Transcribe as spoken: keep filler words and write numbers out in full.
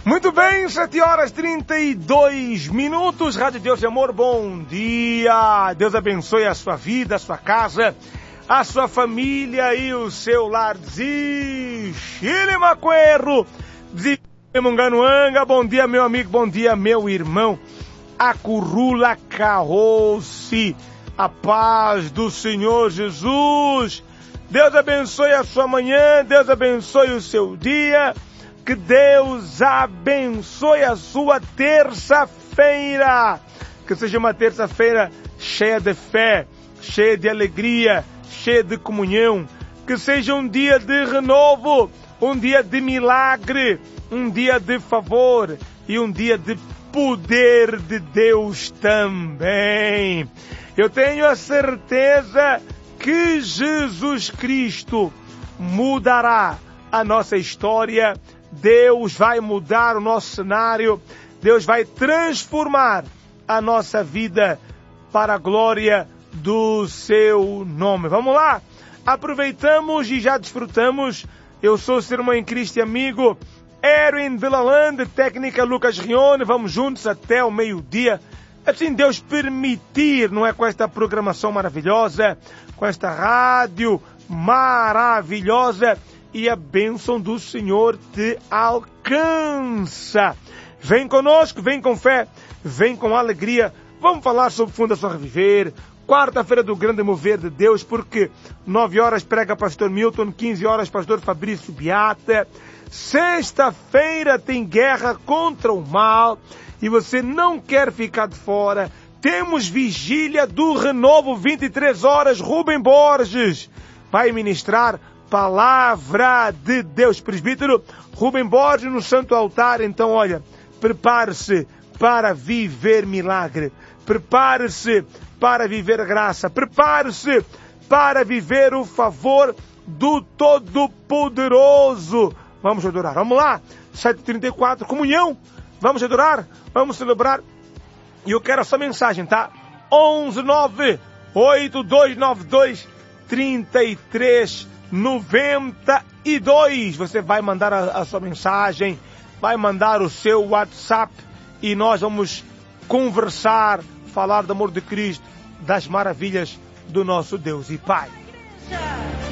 Muito bem, sete horas e trinta e dois minutos, Rádio Deus de Amor, bom dia. Deus abençoe a sua vida, a sua casa, a sua família e o seu lar. Chile Macuerro, Munganuanga, bom dia meu amigo, bom dia meu irmão. Acurula Carroce, a paz do Senhor Jesus. Deus abençoe a sua manhã, Deus abençoe o seu dia. Que Deus abençoe a sua terça-feira. Que seja uma terça-feira cheia de fé, cheia de alegria, cheia de comunhão. Que seja um dia de renovo, um dia de milagre, um dia de favor e um dia de poder de Deus também. Eu tenho a certeza que Jesus Cristo mudará a nossa história. Deus vai mudar o nosso cenário, Deus vai transformar a nossa vida para a glória do seu nome. Vamos lá, aproveitamos e já desfrutamos. Eu sou o seu irmão em Cristo e amigo Erwin Villaland, técnica Lucas Rione. Vamos juntos até o meio-dia, assim Deus permitir, não é, com esta programação maravilhosa, com esta rádio maravilhosa, e a bênção do Senhor te alcança. Vem conosco, vem com fé, vem com alegria. Vamos falar sobre Fundação Reviver, quarta-feira do grande mover de Deus, porque nove horas prega pastor Milton, quinze horas pastor Fabrício Beata. Sexta-feira tem guerra contra o mal e você não quer ficar de fora. Temos vigília do Renovo, vinte e três horas, Rubem Borges vai ministrar Palavra de Deus. Presbítero Rubem Borges no Santo Altar. Então, olha, prepare-se para viver milagre. Prepare-se para viver graça. Prepare-se para viver o favor do Todo-Poderoso. Vamos adorar. Vamos lá. sete e trinta e quatro, comunhão. Vamos adorar. Vamos celebrar. E eu quero a sua mensagem, tá? onze nove oito dois nove dois três três noventa e dois. Você vai mandar a, a sua mensagem, vai mandar o seu WhatsApp e nós vamos conversar, falar do amor de Cristo, das maravilhas do nosso Deus e Pai.